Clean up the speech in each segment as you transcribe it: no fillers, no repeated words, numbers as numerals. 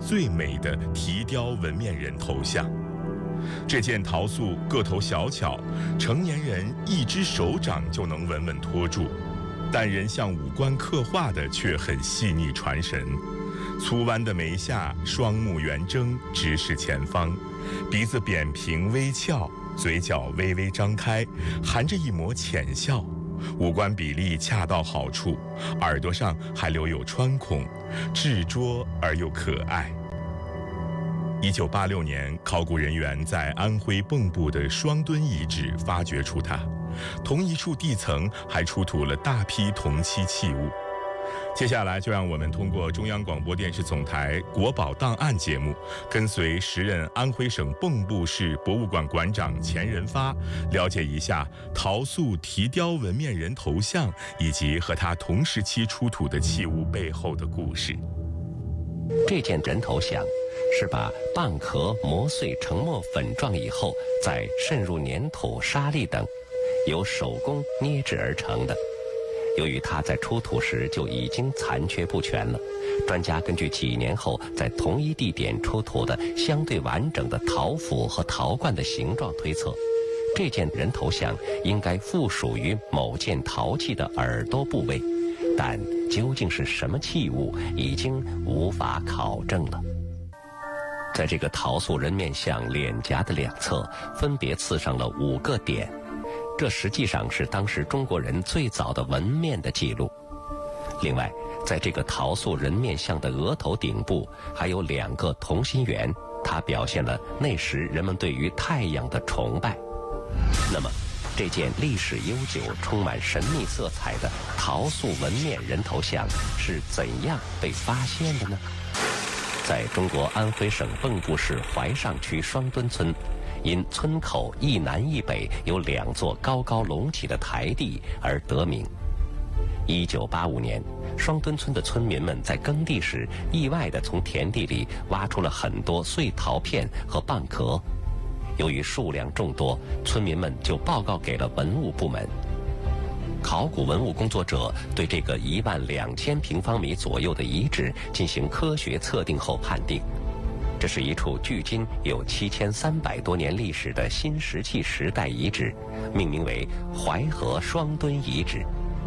最美的提雕纹面人头像。这件陶塑个头小巧，成年人一只手掌就能稳稳托住，但人像五官刻画的却很细腻传神。粗弯的眉下，双目圆睁，直视前方，鼻子扁平微翘，嘴角微微张开，含着一抹浅笑，五官比例恰到好处，耳朵上还留有穿孔，稚拙而又可爱。1986年，考古人员在安徽蚌埠的双墩遗址发掘出它，同一处地层还出土了大批同期器物。接下来就让我们通过中央广播电视总台国宝档案节目，跟随时任安徽省蚌埠市博物馆馆长钱仁发，了解一下陶塑提雕纹面人头像以及和他同时期出土的器物背后的故事。 这件人头像是把蚌壳磨碎成沫粉状以后，再渗入粘土、沙粒等，由手工捏制而成的。由于它在出土时就已经残缺不全了，专家根据几年后在同一地点出土的相对完整的陶釜和陶罐的形状推测，这件人头像应该附属于某件陶器的耳朵部位，但究竟是什么器物，已经无法考证了。在这个陶塑人面像脸颊的两侧，分别刺上了5个点，这实际上是当时中国人最早的纹面的记录。另外，在这个陶塑人面像的额头顶部还有2个同心圆，它表现了那时人们对于太阳的崇拜。那么，这件历史悠久、充满神秘色彩的陶塑纹面人头像是怎样被发现的呢？在中国安徽省蚌埠市怀上区双墩村，因村口一南一北有2座高高隆起的台地而得名。1985年，双墩村的村民们在耕地时，意外地从田地里挖出了很多碎陶片和蚌壳。由于数量众多，村民们就报告给了文物部门。考古文物工作者对这个12000平方米左右的遗址进行科学测定后判定，这是一处距今有7300多年历史的新石器时代遗址，命名为淮河双墩遗址。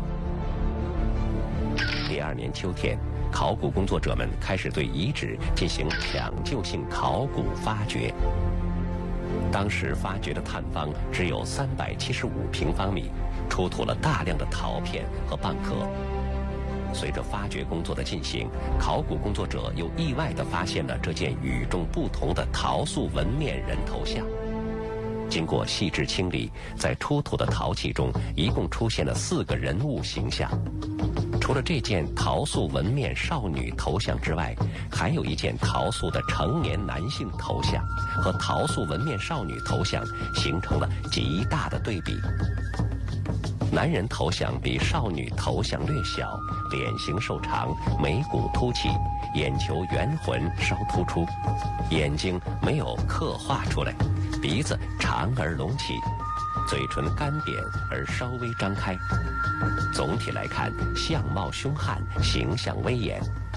第2年秋天，考古工作者们开始对遗址进行抢救性考古发掘。当时发掘的探方只有375平方米，出土了大量的陶片和蚌壳。随着发掘工作的进行，考古工作者又意外地发现了这件与众不同的陶塑纹面人头像。经过细致清理，在出土的陶器中一共出现了4个人物形象。除了这件陶塑纹面少女头像之外，还有一件陶塑的成年男性头像，和陶塑纹面少女头像形成了极大的对比。男人头像比少女头像略小，脸型瘦长，眉骨凸起，眼球圆浑稍突出，眼睛没有刻画出来，鼻子长而隆起，嘴唇干扁而稍微张开。总体来看，相貌凶悍，形象威严。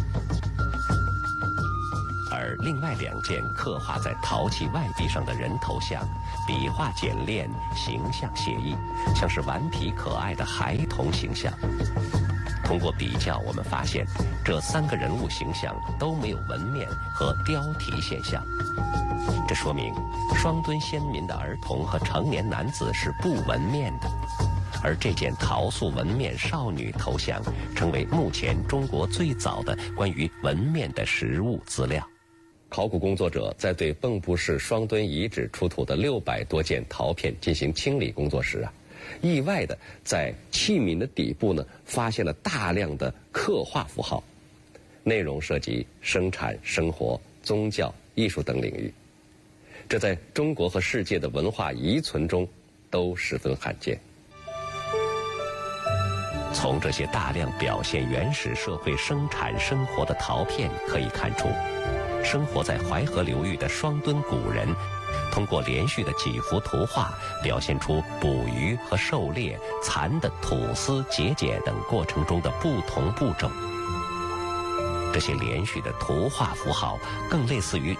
而另外2件刻画在陶器外壁上的人头像，笔画简练，形象写意，像是顽皮可爱的孩童形象。通过比较，我们发现这3个人物形象都没有纹面和雕题现象，这说明双墩先民的儿童和成年男子是不纹面的。而这件陶塑纹面少女头像成为目前中国最早的关于纹面的实物资料。考古工作者在对蚌埠市双墩遗址出土的600多件陶片进行清理工作时意外的在器皿的底部呢发现了大量的刻画符号，内容涉及生产、生活、宗教、艺术等领域，这在中国和世界的文化遗存中都十分罕见。从这些大量表现原始社会生产生活的陶片可以看出，生活在淮河流域的双墩古人通过连续的几幅图画，表现出捕鱼和狩猎、蚕的吐丝、结茧等过程中的不同步骤。 这些连续的图画符号更类似于